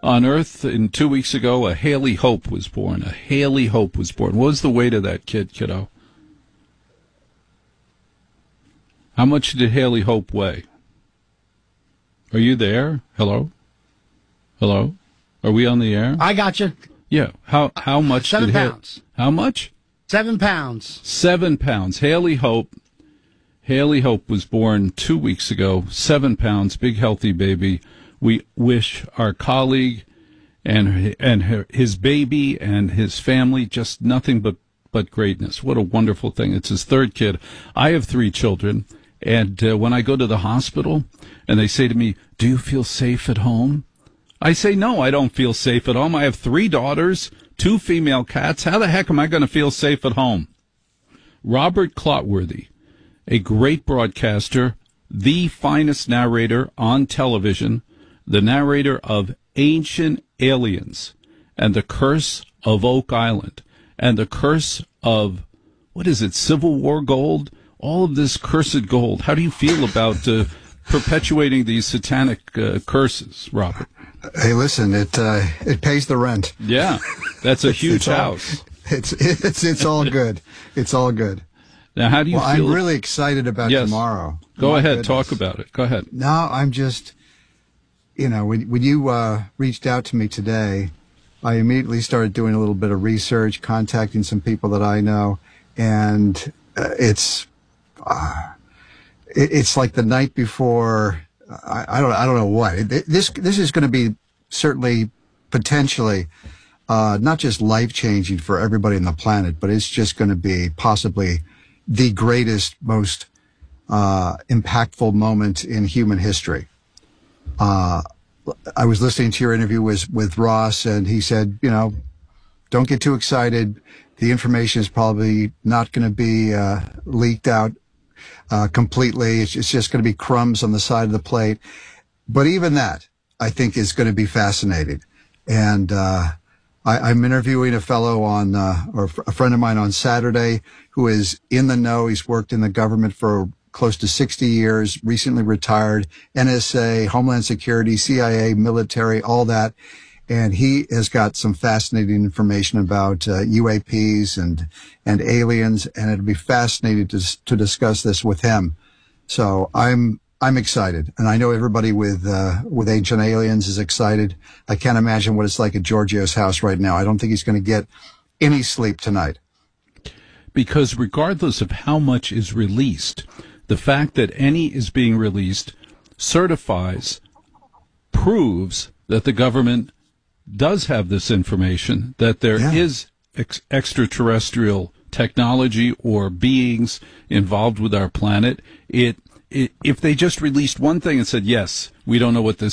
On Earth, 2 weeks ago, a Haley Hope was born. A Haley Hope was born. What was the weight of that kiddo? How much did Haley Hope weigh? Are you there? Hello? Hello? Are we on the air? I got you. Yeah. How much? 7 pounds. How much? 7 pounds. 7 pounds. Haley Hope was born 2 weeks ago. 7 pounds. Big healthy baby. We wish our colleague and his baby and his family just nothing but greatness. What a wonderful thing. It's his third kid. I have 3 children, and when I go to the hospital and they say to me, "Do you feel safe at home?" I say, "No, I don't feel safe at home. I have 3 daughters, 2 female cats. How the heck am I going to feel safe at home?" Robert Clotworthy, a great broadcaster, the finest narrator on television, the narrator of Ancient Aliens and The Curse of Oak Island and The Curse of, Civil War Gold? All of this cursed gold. How do you feel about perpetuating these satanic curses, Robert? Hey, listen, it pays the rent. Yeah, that's a huge house. It's all good. It's all good. Now, how do you feel? I'm really excited about tomorrow. Go ahead, talk about it. Go ahead. No, I'm just, when you reached out to me today, I immediately started doing a little bit of research, contacting some people that I know, and it's like the night before. I don't know what this is going to be. Certainly, potentially, not just life changing for everybody on the planet, but it's just going to be possibly the greatest, most impactful moment in human history. I was listening to your interview with Ross, and he said, don't get too excited. The information is probably not going to be leaked out completely. It's just going to be crumbs on the side of the plate. But even that, I think, is going to be fascinating. And I'm interviewing a fellow or a friend of mine on Saturday who is in the know. He's worked in the government for close to 60 years, recently retired, NSA, Homeland Security, CIA, military, all that. And he has got some fascinating information about UAPs and aliens, and it'll be fascinating to discuss this with him. So I'm excited, and I know everybody with Ancient Aliens is excited. I can't imagine what it's like at Giorgio's house right now. I don't think he's going to get any sleep tonight. Because regardless of how much is released, the fact that any is being released proves that the government does have this information, that there is extraterrestrial technology or beings involved with our planet. If they just released one thing and said, yes, we don't know what this